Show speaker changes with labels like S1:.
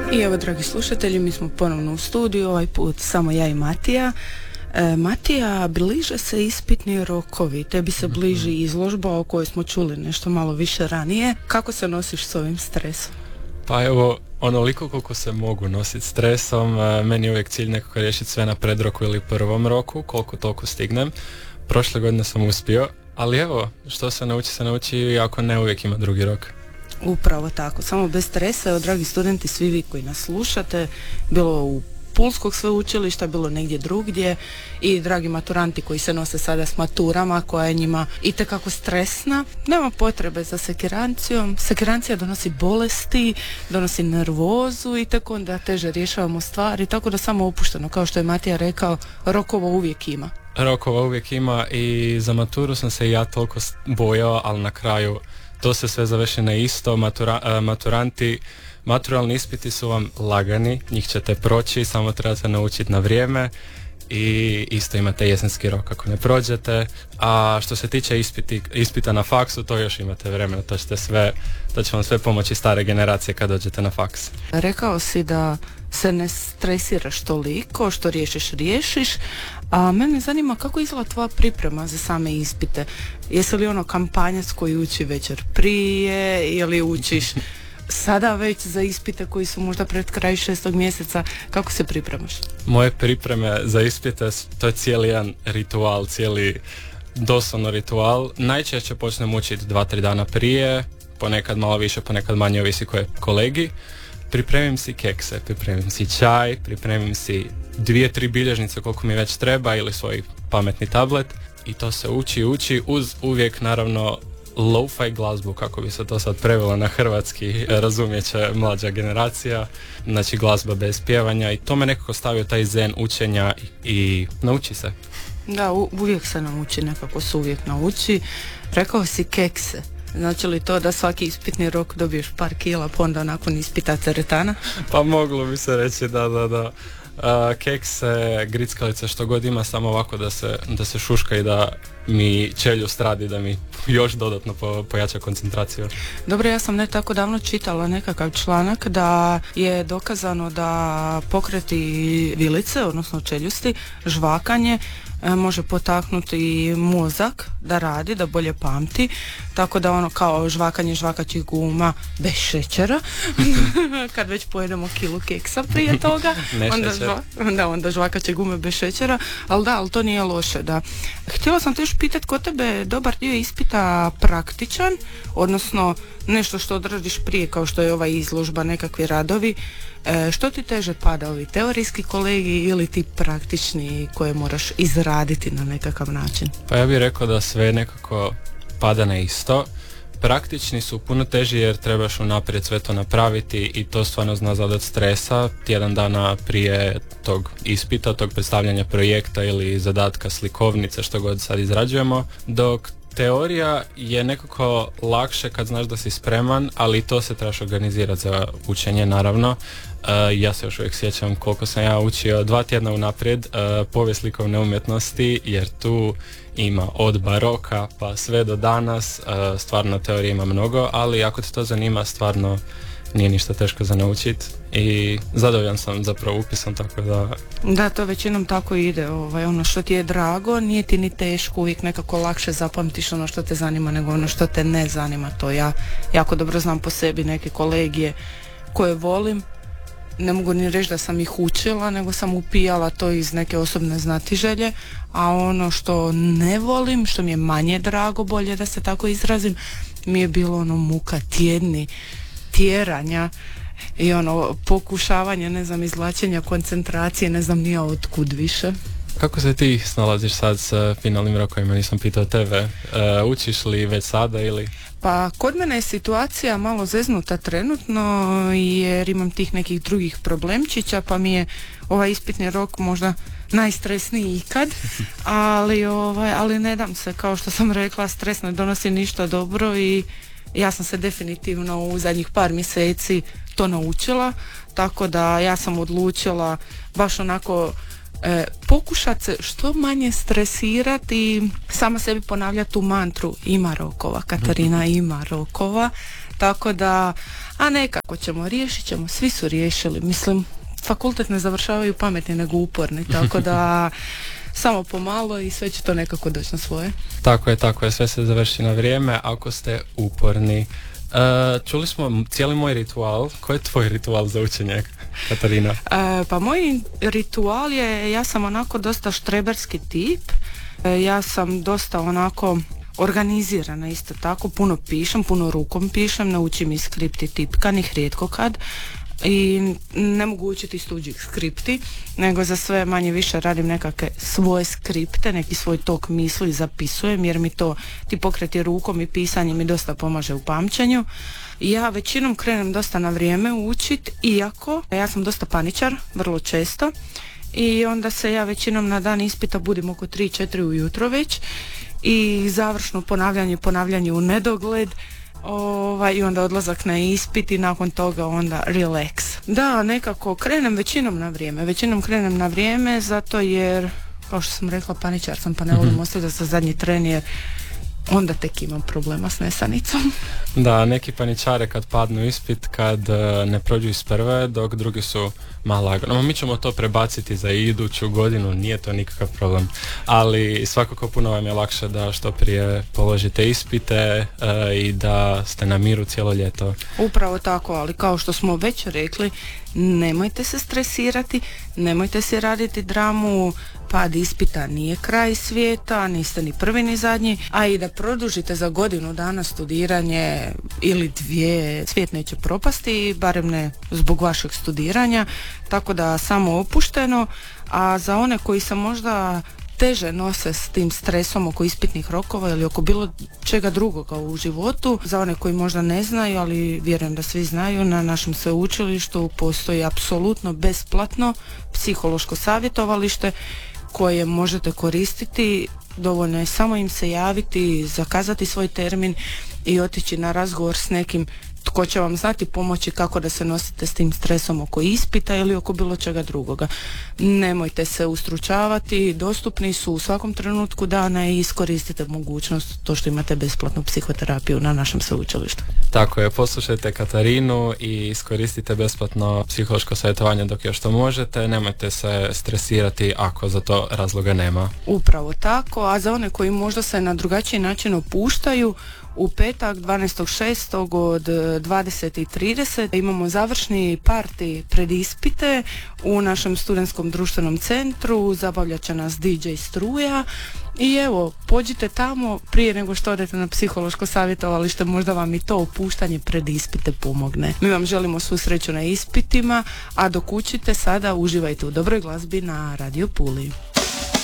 S1: I evo, dragi slušatelji, mi smo ponovno u studiju, ovaj put samo ja i Matija. Matija, bliže se ispitni rokovi, tebi se bliži izložba o kojoj smo čuli nešto malo više ranije. Kako se nosiš s ovim stresom?
S2: Pa evo, onoliko koliko se mogu nositi stresom, meni je uvijek cilj nekako riješiti sve na predroku ili prvom roku, koliko toliko stignem. Prošle godine sam uspio, ali evo, što se nauči, ako ne uvijek ima drugi rok.
S1: Upravo tako, samo bez stresa, dragi studenti, svi vi koji nas slušate, bilo u Pulskog sveučilišta, bilo negdje drugdje, i dragi maturanti koji se nose sada s maturama, koja je njima itekako stresna, nema potrebe za sekirancijom. Sekirancija donosi bolesti, donosi nervozu i tako onda teže rješavamo stvari, tako da samo opušteno, kao što je Matija rekao, rokova uvijek ima.
S2: Rokova uvijek ima i za maturu sam se i ja toliko bojao, ali na kraju to se sve završi na isto. Maturanti, maturalni ispiti su vam lagani, njih ćete proći, samo trebate naučiti na vrijeme i isto imate jesenski rok ako ne prođete. A što se tiče ispita na faksu, to još imate vremena, to će vam sve pomoći stare generacije kad dođete na faks.
S1: Rekao si da se ne stresiraš toliko, što riješiš, a mene zanima kako izgleda tvoja priprema za same ispite. Jesi li ono kampanjac koji uči večer prije ili učiš sada već za ispite koji su možda pred kraj 6. mjeseca? Kako se pripremaš?
S2: Moje pripreme za ispite, to je cijeli jedan ritual, doslovno ritual. Najčešće počnem učiti 2-3 dana prije, ponekad malo više, ponekad manje, ovisi koje kolegi. Pripremim si kekse, pripremim si čaj, pripremim si 2-3 bilježnice koliko mi već treba ili svoj pametni tablet i to se uči uz uvijek naravno lo-fi glazbu, kako bi se to sad prevelo na hrvatski, razumjet će mlađa generacija, znači glazba bez pjevanja, i to me nekako stavio taj zen učenja i nauči se.
S1: Da, uvijek se nauči, nekako se uvijek nauči. Rekao si kekse. Znači li to da svaki ispitni rok dobiješ par kila, pa onda nakon ispita teretana?
S2: Pa moglo bi se reći, da. Kekse, grickalice, što god ima, samo ovako da se šuška i da mi čeljust radi, da mi još dodatno pojača koncentraciju. Dobro,
S1: ja sam ne tako davno čitala nekakav članak da je dokazano da pokreti vilice, odnosno čeljusti, žvakanje, može potaknuti mozak da radi, da bolje pamti, tako da ono kao žvakanje žvakaćih guma bez šećera kad već pojedemo kilu keksa prije toga onda žvakaće gume bez šećera, ali to nije loše. Da. Htjela sam te još pitati, kod tebe je dobar dio ispita praktičan, odnosno nešto što odradiš prije, kao što je ova izložba, nekakvi radovi. Što ti teže pada, ovi teorijski kolegi ili ti praktični koje moraš izraditi na nekakav način?
S2: Pa ja bih rekao da sve nekako pada na isto. Praktični su puno teži jer trebaš unaprijed sve to napraviti i to stvarno zna zadati stresa tjedan dana prije tog ispita, tog predstavljanja projekta ili zadatka slikovnice, što god sad izrađujemo, dok teorija je nekako lakše kad znaš da si spreman, ali to se trebaš organizirati za učenje, naravno. Ja se još uvijek sjećam koliko sam ja učio 2 tjedna unaprijed povijest likovne umjetnosti, jer tu ima od baroka pa sve do danas, stvarno teorije ima mnogo, ali ako te to zanima, stvarno nije ništa teško za naučiti i zadovoljan sam zapravo upisom, tako da...
S1: Da, to većinom tako ide, ono što ti je drago, nije ti ni teško, uvijek nekako lakše zapamtiš ono što te zanima nego ono što te ne zanima. To ja jako dobro znam po sebi neke kolegije koje volim, ne mogu ni reći da sam ih učila, nego sam upijala to iz neke osobne znatiželje, a ono što ne volim, što mi je manje drago, bolje da se tako izrazim, mi je bilo ono muka, tjedni tjeranja i ono pokušavanje, izvlačenja koncentracije, ne znam nije otkud više.
S2: Kako se ti snalaziš sad s finalnim rokovima, nisam pitao tebe, učiš li već sada ili...
S1: Pa kod mene je situacija malo zeznuta trenutno jer imam tih nekih drugih problemčića, pa mi je ovaj ispitni rok možda najstresniji ikad, ali ne dam se, kao što sam rekla, stres ne donosi ništa dobro i ja sam se definitivno u zadnjih par mjeseci to naučila, tako da ja sam odlučila baš onako pokušati se što manje stresirati i sama sebi ponavljati tu mantru ima rokova, Katarina ima rokova, tako da a nekako ćemo, riješit ćemo, svi su riješili, mislim, fakultet ne završavaju pametni nego uporni, tako da samo pomalo i sve će to nekako doći na svoje.
S2: Tako je, sve se završi na vrijeme ako ste uporni. Čuli smo cijeli moj ritual. Koji je tvoj ritual za učenje, Katarina?
S1: Pa moj ritual je, ja sam onako dosta štreberski tip, ja sam dosta onako organizirana isto tako, puno pišem, puno rukom pišem, naučim i skripti tipkanih, rijetko kad, i ne mogu učiti iz tuđih skripti, nego za sve manje više radim nekakve svoje skripte, neki svoj tok misli zapisujem, jer mi to, ti pokreti rukom i pisanje mi dosta pomaže u pamćenju. Ja većinom krenem dosta na vrijeme učit, iako ja sam dosta paničar, vrlo često, i onda se ja većinom na dan ispita budim oko 3-4 ujutro već i završno ponavljanje u nedogled, i onda odlazak na ispit i nakon toga onda relax. Da, nekako krenem većinom na vrijeme zato jer, kao što sam rekla, paničar sam, pa ne volim ostaviti za zadnji tren jer onda tek imam problema s nesanicom.
S2: Da, neki paničare kad padnu ispit, kad ne prođu iz prve, dok drugi su malo lagano. Mi ćemo to prebaciti za iduću godinu, nije to nikakav problem. Ali svakako puno vam je lakše da što prije položite ispite i da ste na miru cijelo ljeto.
S1: Upravo tako, ali kao što smo već rekli, nemojte se stresirati, nemojte se raditi dramu, pad ispita nije kraj svijeta, niste ni prvi ni zadnji, a i da produžite za godinu dana studiranje ili 2, svijet neće propasti, barem ne zbog vašeg studiranja, tako da samo opušteno, a za one koji se možda teže nose s tim stresom oko ispitnih rokova ili oko bilo čega drugoga u životu, za one koji možda ne znaju, ali vjerujem da svi znaju, na našem sveučilištu postoji apsolutno besplatno psihološko savjetovalište koje možete koristiti. Dovoljno je samo im se javiti, zakazati svoj termin i otići na razgovor s nekim tko će vam znati pomoći kako da se nosite s tim stresom oko ispita ili oko bilo čega drugoga. Nemojte se ustručavati, dostupni su u svakom trenutku dana i iskoristite mogućnost to što imate besplatnu psihoterapiju na našem sveučilištu.
S2: Tako je, poslušajte Katarinu i iskoristite besplatno psihološko savjetovanje dok još to možete, nemojte se stresirati ako za to razloga nema.
S1: Upravo tako, a za one koji možda se na drugačiji način opuštaju, u petak 12.6. od 20:30 imamo završni party pred ispite u našem studentskom društvenom centru, zabavljat će nas DJ Struja i evo, pođite tamo prije nego što odete na psihološko savjetovalište, možda vam i to opuštanje pred ispite pomogne. Mi vam želimo svu sreću na ispitima, a dok učite sada uživajte u dobroj glazbi na Radio Puli.